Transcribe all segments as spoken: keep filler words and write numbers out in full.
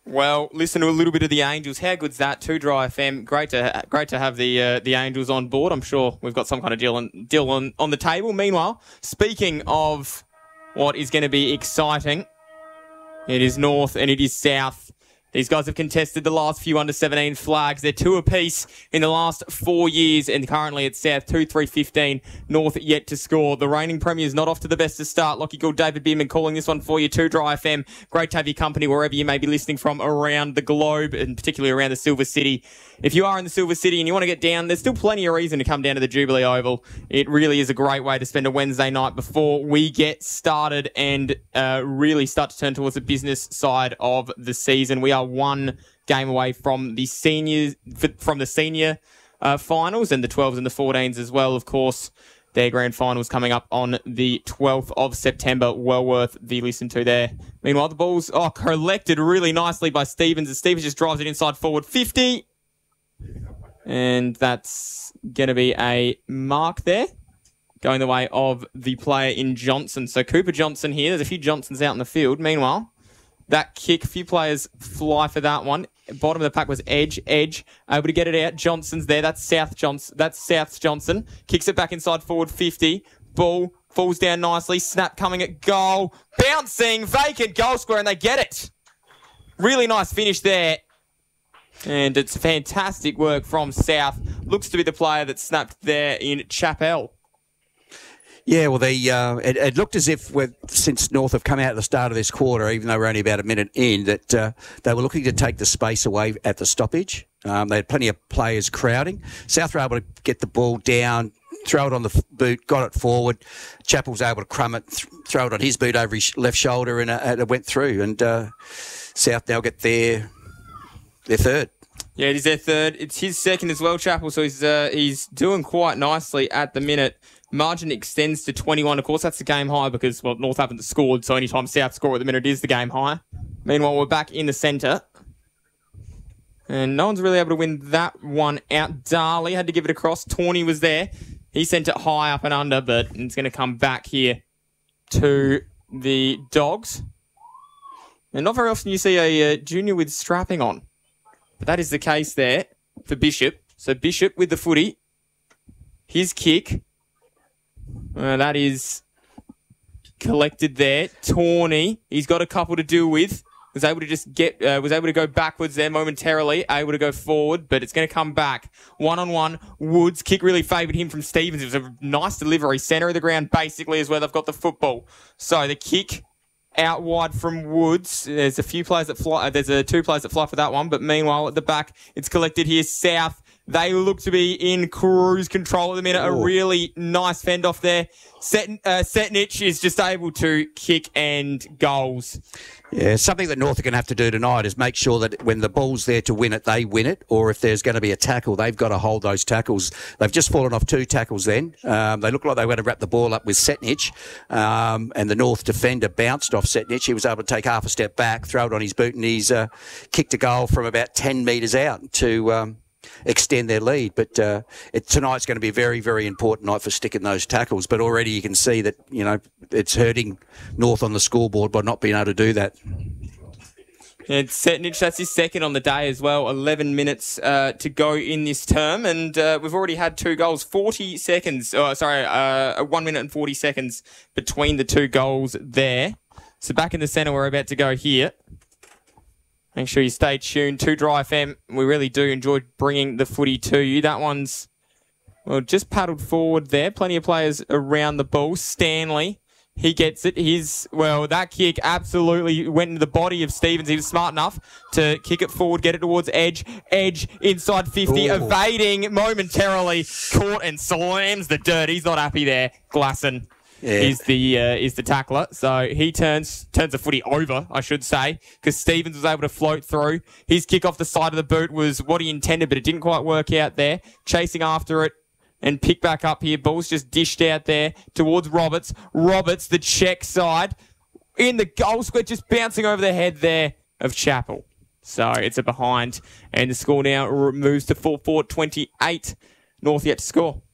Well, listen to a little bit of the Angels. How good's that? Two Dry F M. Great to great to have the uh, the Angels on board. I'm sure we've got some kind of deal on deal on, on the table. Meanwhile, speaking of what is going to be exciting, it is North and it is South. These guys have contested the last few under seventeen flags. They're two apiece in the last four years, and currently it's South two three fifteen. North yet to score. The reigning premier's not off to the best of start. Lockie Gould, David Bierman calling this one for you. two Dry F M. Great to have your company wherever you may be listening from around the globe, and particularly around the Silver City. If you are in the Silver City and you want to get down, there's still plenty of reason to come down to the Jubilee Oval. It really is a great way to spend a Wednesday night before we get started and uh, really start to turn towards the business side of the season. We are one game away from the seniors, from the senior uh, finals, and the twelves and the fourteens as well, of course. Their grand finals coming up on the twelfth of September. Well worth the listen to there. Meanwhile, the ball's oh, collected really nicely by Stevens, as Stevens just drives it inside forward fifty. And that's going to be a mark there, going the way of the player in Johnson. So Cooper Johnson here. There's a few Johnsons out in the field. Meanwhile, that kick, a few players fly for that one. Bottom of the pack was Edge. Edge able to get it out. Johnson's there. That's South Johnson. That's South Johnson. Kicks it back inside forward fifty. Ball falls down nicely. Snap coming at goal. Bouncing. Vacant goal square, and they get it. Really nice finish there. And it's fantastic work from South. Looks to be the player that snapped there in Chappell. Yeah, well, they, uh, it, it looked as if we've, since North have come out at the start of this quarter, even though we're only about a minute in, that uh, they were looking to take the space away at the stoppage. Um, they had plenty of players crowding. South were able to get the ball down, throw it on the boot, got it forward. Chappell was able to crumb it, th- throw it on his boot over his left shoulder, and, uh, and it went through. And uh, South now get their... Their third. Yeah, it is their third. It's his second as well, Chappell, so he's uh, he's doing quite nicely at the minute. Margin extends to twenty-one. Of course, that's the game high because, well, North haven't scored, so anytime South score at the minute, it is the game high. Meanwhile, we're back in the centre. And no one's really able to win that one out. Darley had to give it across. Tawney was there. He sent it high up and under, but it's going to come back here to the Dogs. And not very often you see a uh, junior with strapping on. But that is the case there for Bishop. So Bishop with the footy. His kick. Uh, that is collected there. Tawney. He's got a couple to do with. Was able to just get, uh, was able to go backwards there momentarily. Able to go forward, but it's going to come back. One on one. Woods. Kick really favoured him from Stevens. It was a nice delivery. Centre of the ground basically is where they've got the football. So the kick out wide from Woods. There's a few players that fly. Uh, there's a two players that fly for that one. But meanwhile, at the back, it's collected here. South. They look to be in cruise control at the minute. Ooh. A really nice fend off there. Set, uh, Setnich is just able to kick and goals. Yeah, something that North are going to have to do tonight is make sure that when the ball's there to win it, they win it. Or if there's going to be a tackle, they've got to hold those tackles. They've just fallen off two tackles then. Um, they look like they were going to wrap the ball up with Setnich. Um, and the North defender bounced off Setnich. He was able to take half a step back, throw it on his boot, and he's uh, kicked a goal from about ten metres out to... Um, extend their lead. But uh, it, tonight's going to be a very, very important night for sticking those tackles. But already you can see that, you know, it's hurting North on the scoreboard by not being able to do that. And Setnich, that's his second on the day as well. eleven minutes uh, to go in this term. And uh, we've already had two goals. forty seconds, oh, sorry, uh, one minute and forty seconds between the two goals there. So back in the centre, we're about to go here. Make sure you stay tuned to Dry F M. We really do enjoy bringing the footy to you. That one's, well, just paddled forward there. Plenty of players around the ball. Stanley, he gets it. His, well, that kick absolutely went into the body of Stevens. He was smart enough to kick it forward, get it towards Edge. Edge inside fifty, Ooh. evading momentarily. Caught and slams the dirt. He's not happy there. Glasson. Yeah. Is the uh, is the tackler. So he turns turns the footy over, I should say, because Stevens was able to float through. His kick off the side of the boot was what he intended, but it didn't quite work out there. Chasing after it and pick back up here. Ball's just dished out there towards Roberts. Roberts, the check side, in the goal square, just bouncing over the head there of Chappell. So it's a behind, and the score now moves to four four twenty-eight. North yet to score.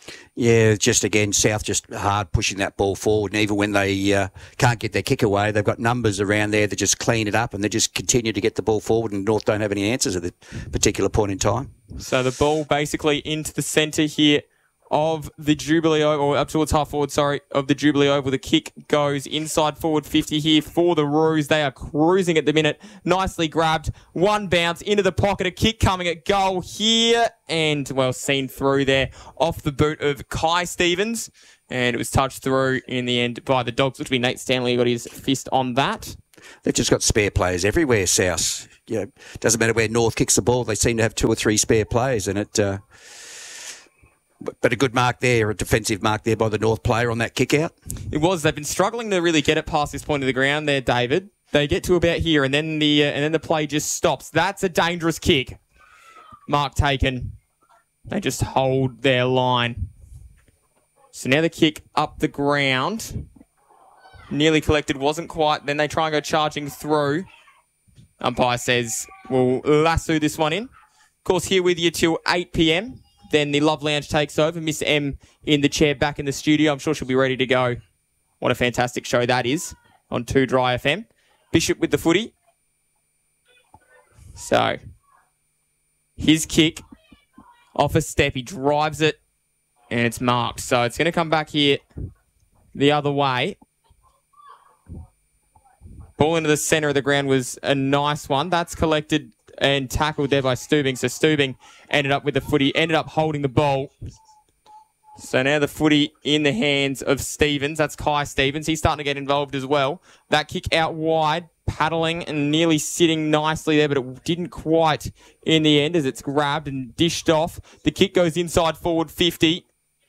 Yeah, just again, South just hard pushing that ball forward. And even when they uh, can't get their kick away, they've got numbers around there that just clean it up and they just continue to get the ball forward, and North don't have any answers at the particular point in time. So the ball basically into the centre here of the Jubilee Oval, or up towards half forward, sorry, of the Jubilee Oval. The kick goes inside forward fifty here for the Roos. They are cruising at the minute. Nicely grabbed. One bounce into the pocket. A kick coming at goal here. And, well, seen through there off the boot of Kai Stevens. And it was touched through in the end by the Dogs. Looks to be Nate Stanley who got his fist on that. They've just got spare players everywhere, South. You know, doesn't matter where North kicks the ball. They seem to have two or three spare players, and it... Uh, But a good mark there, a defensive mark there by the North player on that kick out. It was. They've been struggling to really get it past this point of the ground there, David. They get to about here, and then the uh, and then the play just stops. That's a dangerous kick. Mark taken. They just hold their line. So now the kick up the ground. Nearly collected, wasn't quite. Then they try and go charging through. Umpire says we'll lasso this one in. Of course, here with you till eight p.m. Then the Love Lounge takes over. Miss M in the chair back in the studio. I'm sure she'll be ready to go. What a fantastic show that is on two Dry F M. Bishop with the footy. So, his kick off a step. He drives it and it's marked. So, it's going to come back here the other way. Ball into the centre of the ground was a nice one. That's collected and tackled there by Stubing. So Stubing ended up with the footy, ended up holding the ball. So now the footy in the hands of Stevens. That's Kai Stevens. He's starting to get involved as well. That kick out wide, paddling and nearly sitting nicely there, but it didn't quite in the end as it's grabbed and dished off. The kick goes inside forward fifty.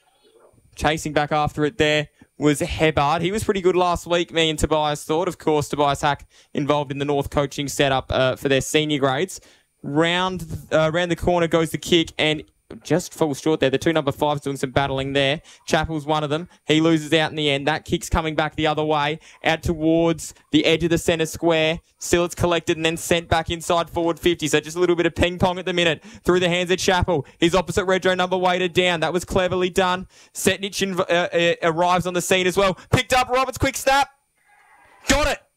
Chasing back after it there was Hebbard. He was pretty good last week, me and Tobias thought. Of course, Tobias Hack involved in the North coaching setup uh, for their senior grades. Round, uh, round the corner goes the kick and just falls short there. The two number fives doing some battling there. Chappell's one of them. He loses out in the end. That kick's coming back the other way, out towards the edge of the centre square. Still it's collected and then sent back inside forward fifty. So just a little bit of ping pong at the minute through the hands of Chappell. His opposite retro number weighted down. That was cleverly done. Setnich inv- uh, uh, arrives on the scene as well. Picked up Roberts, quick snap. Got it.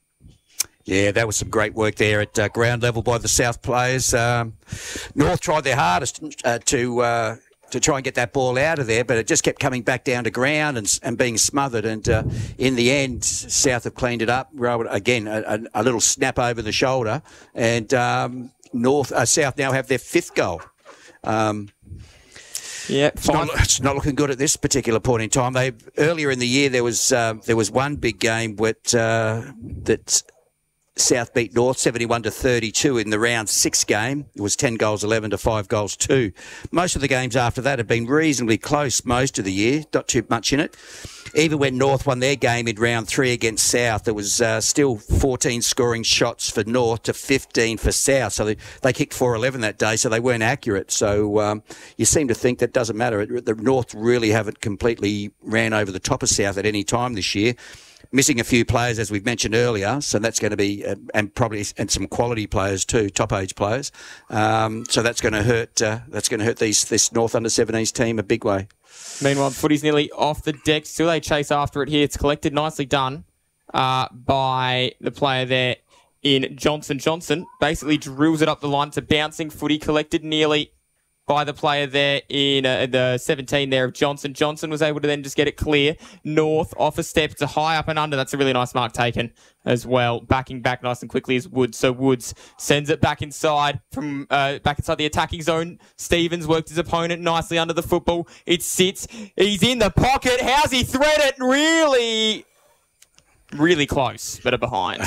Yeah, that was some great work there at uh, ground level by the South players. Um, North tried their hardest uh, to uh, to try and get that ball out of there, but it just kept coming back down to ground and, and being smothered. And uh, in the end, South have cleaned it up. Again, a, a little snap over the shoulder, and um, North uh, South now have their fifth goal. Um, Yeah, it's not, it's not looking good at this particular point in time. They earlier in the year there was uh, there was one big game with, uh, that. South beat North seventy-one to thirty-two in the round six game. It was ten goals eleven to five goals two. Most of the games after that have been reasonably close most of the year, not too much in it. Even when North won their game in round three against South, there was uh, still fourteen scoring shots for North to fifteen for South. So they, they kicked four eleven that day, so they weren't accurate. So um, you seem to think that doesn't matter. The North really haven't completely ran over the top of South at any time this year. Missing a few players, as we've mentioned earlier, so that's going to be, uh, and probably and some quality players too, top age players. Um, so that's going to hurt. Uh, that's going to hurt these this North under seventeens team a big way. Meanwhile, the footy's nearly off the deck. Still, they chase after it here. It's collected, nicely done uh, by the player there in Johnson. Johnson basically drills it up the line. It's a bouncing footy, collected nearly by the player there in uh, the seventeen there of Johnson. Johnson was able to then just get it clear. North, off a step, it's a high up and under. That's a really nice mark taken as well. Backing back nice and quickly is Woods. So Woods sends it back inside from uh, back inside the attacking zone. Stevens worked his opponent nicely under the football. It sits. He's in the pocket. How's he thread it? Really, really close, but a behind.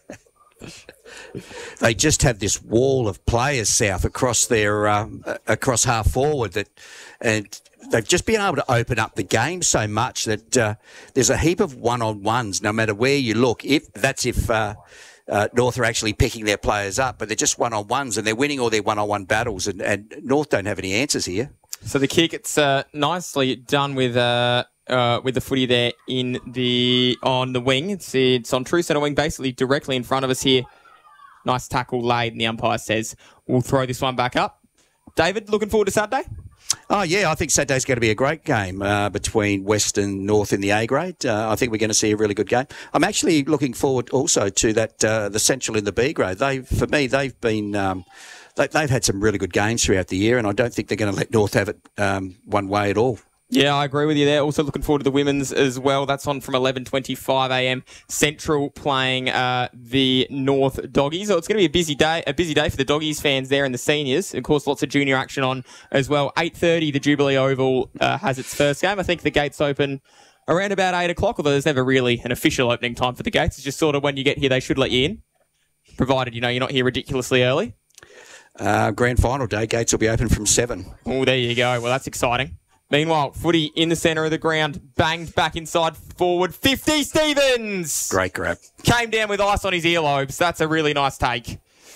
They just have this wall of players, South, across their um, across half forward that, and they've just been able to open up the game so much that uh, there's a heap of one-on-ones. No matter where you look, if that's if uh, uh, North are actually picking their players up, but they're just one-on-ones and they're winning all their one-on-one battles, and, and North don't have any answers here. So the kick, it's uh, nicely done with. Uh Uh, with the footy there in the on the wing. It's it's on true centre wing, basically directly in front of us here. Nice tackle laid, and the umpire says we'll throw this one back up. David, looking forward to Saturday? Oh, yeah, I think Saturday's going to be a great game uh, between West and North in the A grade. Uh, I think we're going to see a really good game. I'm actually looking forward also to that uh, the Central in the B grade. They, for me, they've been um, they, they've had some really good games throughout the year, and I don't think they're going to let North have it um, one way at all. Yeah, I agree with you there. Also looking forward to the women's as well. That's on from eleven twenty-five a m Central playing uh, the North Doggies. So it's going to be a busy day, a busy day for the Doggies fans there and the seniors. Of course, lots of junior action on as well. eight thirty, the Jubilee Oval uh, has its first game. I think the gates open around about eight o'clock, although there's never really an official opening time for the gates. It's just sort of when you get here, they should let you in, provided, you know, you're not here ridiculously early. Uh, grand final day, gates will be open from seven. Oh, there you go. Well, that's exciting. Meanwhile, footy in the centre of the ground, banged back inside forward. fifty Stevens! Great grab. Came down with ice on his earlobes. That's a really nice take.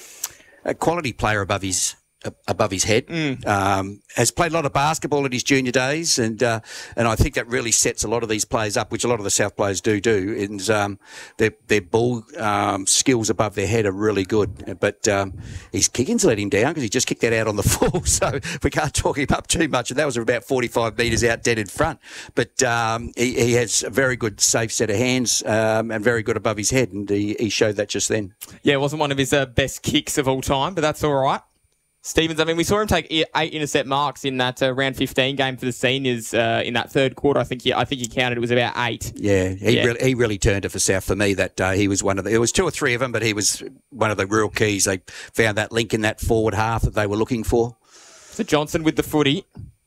A quality player above his above his head. Mm. Um, has played a lot of basketball in his junior days, and uh, and I think that really sets a lot of these players up, which a lot of the South players do do. And um, their their ball um, skills above their head are really good. But um, his kicking's let him down because he just kicked that out on the full, so we can't talk him up too much. And that was about forty-five metres out dead in front. But um, he, he has a very good, safe set of hands um, and very good above his head, and he, he showed that just then. Yeah, it wasn't one of his uh, best kicks of all time, but that's all right. Stevens, I mean, we saw him take eight intercept marks in that uh, round fifteen game for the seniors uh, in that third quarter. I think he, I think he counted it was about eight. Yeah, he, yeah. Really, he really turned it for South for me that day. He was one of the, it was two or three of them, but he was one of the real keys. They found that link in that forward half that they were looking for. So Johnson with the footy.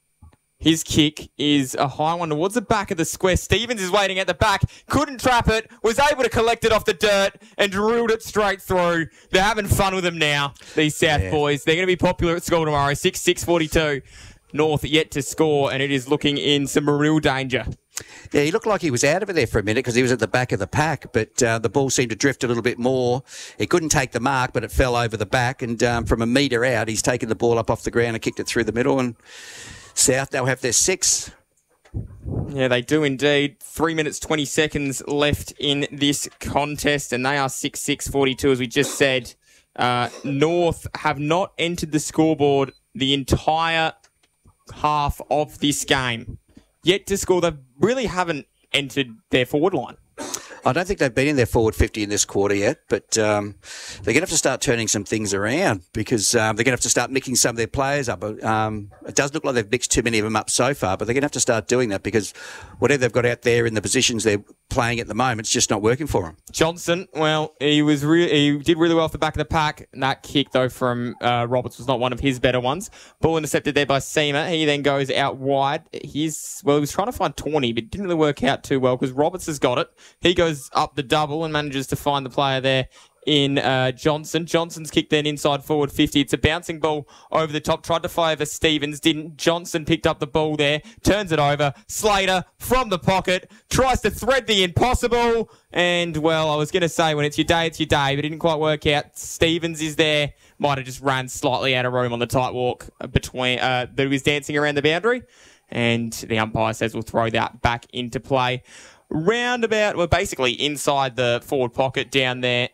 His kick is a high one towards the back of the square. Stevens is waiting at the back. Couldn't trap it. Was able to collect it off the dirt and drilled it straight through. They're having fun with him now, these South yeah. boys. They're going to be popular at school tomorrow. six six forty-two. North yet to score, and it is looking in some real danger. Yeah, he looked like he was out of it there for a minute because he was at the back of the pack, but uh, the ball seemed to drift a little bit more. He couldn't take the mark, but it fell over the back, and um, from a metre out, he's taken the ball up off the ground and kicked it through the middle, and South, they'll have their six. Yeah, they do indeed. Three minutes, twenty seconds left in this contest, and they are six six forty-two, as we just said. Uh, North have not entered the scoreboard the entire half of this game. Yet to score, they really haven't entered their forward line. I don't think they've been in their forward fifty in this quarter yet, but um, they're going to have to start turning some things around because um, they're going to have to start mixing some of their players up. Um, it does look like they've mixed too many of them up so far, but they're going to have to start doing that because whatever they've got out there in the positions they're playing at the moment, it's just not working for them. Johnson, well, he was re- he did really well off the back of the pack. And that kick, though, from uh, Roberts was not one of his better ones. Ball intercepted there by Seamer. He then goes out wide. He's, well, he was trying to find Tawney, but it didn't really work out too well because Roberts has got it. He goes up the double and manages to find the player there in uh, Johnson. Johnson's kicked then inside forward fifty. It's a bouncing ball over the top. Tried to fly over Stevens. Didn't. Johnson picked up the ball there. Turns it over. Slater from the pocket. Tries to thread the impossible. And, well, I was going to say when it's your day, it's your day. But it didn't quite work out. Stevens is there. Might have just ran slightly out of room on the tight walk between, uh, that he was dancing around the boundary. And the umpire says we'll throw that back into play. Roundabout, well, basically inside the forward pocket down there.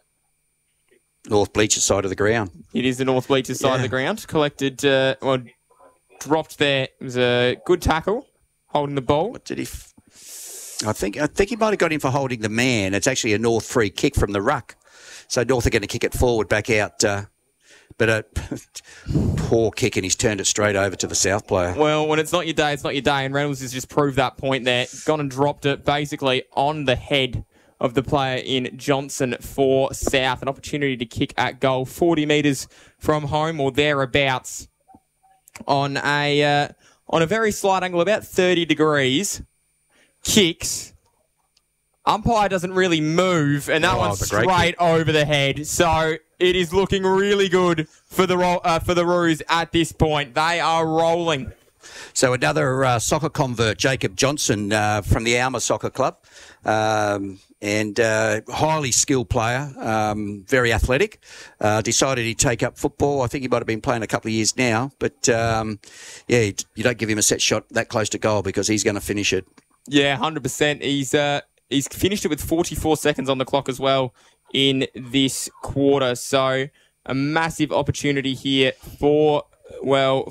North Bleachers side of the ground. It is the North Bleachers side yeah. of the ground. Collected, uh, well, dropped there. It was a good tackle, holding the ball. What did he? F- I think I think he might have got him for holding the man. It's actually a North free kick from the ruck. So North are going to kick it forward back out. Uh, but a poor kick, and he's turned it straight over to the South player. Well, when it's not your day, it's not your day. And Reynolds has just proved that point there. Gone and dropped it basically on the head of the player in Johnson for South. An opportunity to kick at goal forty metres from home or thereabouts on a uh, on a very slight angle, about thirty degrees. Kicks. Umpire doesn't really move, and that oh, one's straight kick. over the head. So it is looking really good for the ro- uh, for the Roos at this point. They are rolling. So another uh, soccer convert, Jacob Johnson uh, from the Alma Soccer Club. Um, and uh, highly skilled player, um, very athletic. Uh, decided he'd take up football. I think he might have been playing a couple of years now. But, um, yeah, you don't give him a set shot that close to goal because he's going to finish it. Yeah, one hundred percent. He's uh, he's finished it with forty-four seconds on the clock as well in this quarter. So a massive opportunity here for, well... For,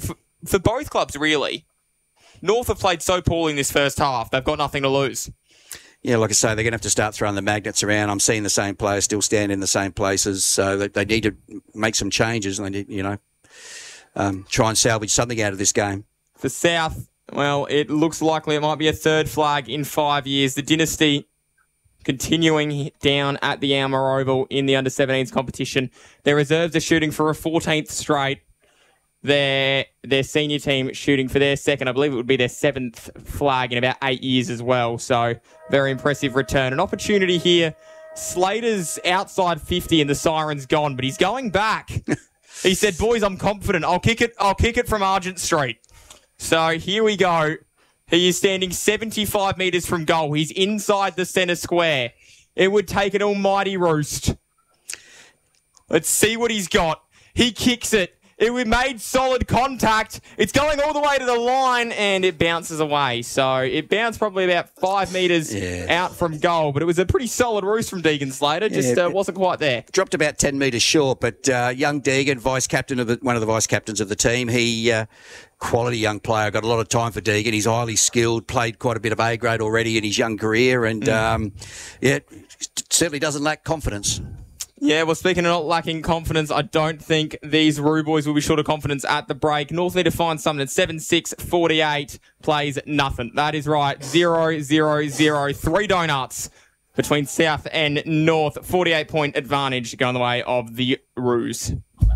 for both clubs, really, North have played so poorly in this first half, they've got nothing to lose. Yeah, like I say, they're going to have to start throwing the magnets around. I'm seeing the same players still stand in the same places, so they, they need to make some changes and they need, you know, um, try and salvage something out of this game. For South, well, it looks likely it might be a third flag in five years. The dynasty continuing down at the Alma Oval in the under seventeens competition. Their reserves are shooting for a fourteenth straight. Their their senior team shooting for their second. I believe it would be their seventh flag in about eight years as well. So very impressive return. An opportunity here. Slater's outside fifty and the siren's gone, but he's going back. He said, boys, I'm confident. I'll kick it. I'll kick it from Argent Street. So here we go. He is standing seventy-five metres from goal. He's inside the centre square. It would take an almighty roost. Let's see what he's got. He kicks it. It we made solid contact. It's going all the way to the line and it bounces away. So it bounced probably about five metres yeah. out from goal, but it was a pretty solid roost from Deegan Slater. Just yeah, uh, wasn't quite there. Dropped about ten metres short, but uh, young Deegan, vice captain of the, one of the vice captains of the team, he uh, quality young player. Got a lot of time for Deegan. He's highly skilled. Played quite a bit of A grade already in his young career, and mm. um, yeah, certainly doesn't lack confidence. Yeah, well, speaking of not lacking confidence, I don't think these Roo boys will be short of confidence at the break. North need to find something at seven six forty-eight, plays nothing. That is right, zero zero zero, three donuts between South and North. forty-eight point advantage going the way of the Roos.